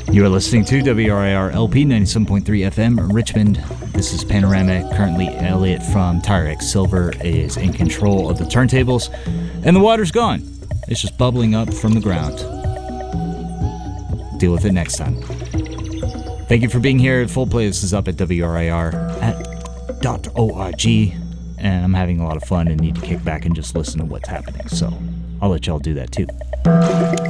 You are listening to WRIR LP 97.3 FM Richmond. This is Panoramic. Currently, Elliot from Tire X Silver is in control of the turntables, and the water's gone. It's just bubbling up from the ground. Deal with it next time. Thank you for being here. Full playlist is up at WRIR.org, and I'm having a lot of fun and need to kick back and just listen to what's happening. So I'll let y'all do that too.